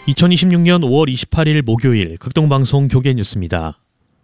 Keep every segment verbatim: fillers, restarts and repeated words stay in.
이천이십육년 오월 이십팔일 목요일 극동방송 교계뉴스입니다.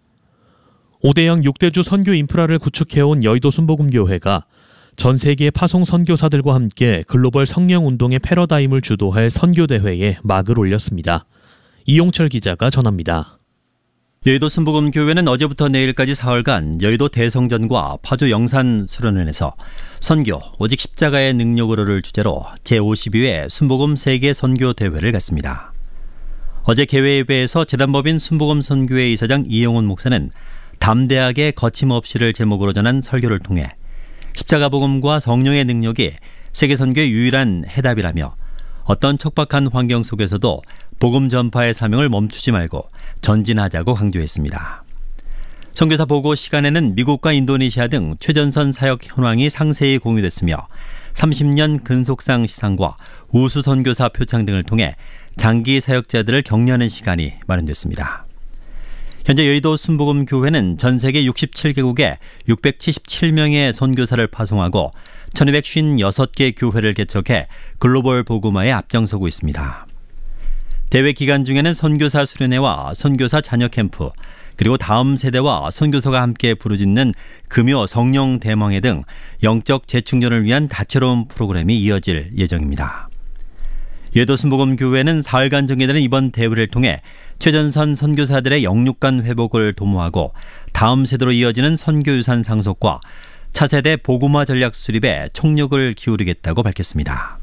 오대영 육 대주 선교 인프라를 구축해온 여의도 순복음교회가 전 세계 파송 선교사들과 함께 글로벌 성령운동의 패러다임을 주도할 선교대회에 막을 올렸습니다. 이용철 기자가 전합니다. 여의도 순복음교회는 어제부터 내일까지 사흘간 여의도 대성전과 파주 영산 수련원에서 선교, 오직 십자가의 능력으로를 주제로 제오십이 회 순복음 세계 선교대회를 갖습니다. 어제 개회 예배에서 재단법인 순복음선교회 이사장 이영훈 목사는 담대하게 거침없이를 제목으로 전한 설교를 통해 십자가 복음과 성령의 능력이 세계 선교의 유일한 해답이라며 어떤 척박한 환경 속에서도 복음 전파의 사명을 멈추지 말고 전진하자고 강조했습니다. 선교사 보고 시간에는 미국과 인도네시아 등 최전선 사역 현황이 상세히 공유됐으며 삼십년 근속상 시상과 우수 선교사 표창 등을 통해 장기 사역자들을 격려하는 시간이 마련됐습니다. 현재 여의도 순복음교회는 전 세계 육십칠 개국에 육백칠십칠 명의 선교사를 파송하고 천이백오십육 개 교회를 개척해 글로벌 복음화에 앞장서고 있습니다. 대회 기간 중에는 선교사 수련회와 선교사 자녀 캠프, 그리고 다음 세대와 선교사가 함께 부르짖는 금요 성령 대망회 등 영적 재충전을 위한 다채로운 프로그램이 이어질 예정입니다. 여의도 순복음교회는 사흘간 정예되는 이번 대회를 통해 최전선 선교사들의 영육간 회복을 도모하고 다음 세대로 이어지는 선교유산 상속과 차세대 복음화 전략 수립에 총력을 기울이겠다고 밝혔습니다.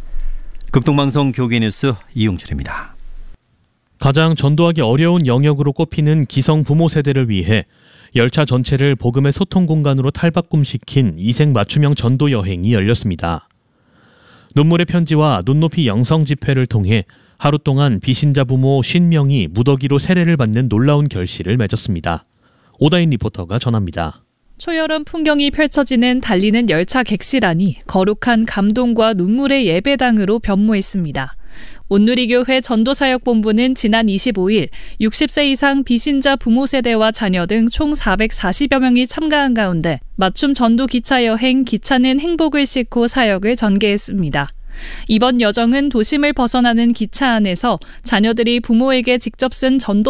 극동방송 교계뉴스 이용철입니다. 가장 전도하기 어려운 영역으로 꼽히는 기성 부모 세대를 위해 열차 전체를 복음의 소통 공간으로 탈바꿈시킨 이색 맞춤형 전도 여행이 열렸습니다. 눈물의 편지와 눈높이 영성 집회를 통해 하루 동안 비신자 부모 오십 명이 무더기로 세례를 받는 놀라운 결실을 맺었습니다. 오다인 리포터가 전합니다. 초여름 풍경이 펼쳐지는 달리는 열차 객실 안이 거룩한 감동과 눈물의 예배당으로 변모했습니다. 온누리교회 전도사역본부는 지난 이십오일 육십 세 이상 비신자 부모 세대와 자녀 등 총 사백사십여 명이 참가한 가운데 맞춤 전도 기차 여행 기차는 행복을 싣고 사역을 전개했습니다. 이번 여정은 도심을 벗어나는 기차 안에서 자녀들이 부모에게 직접 쓴 전도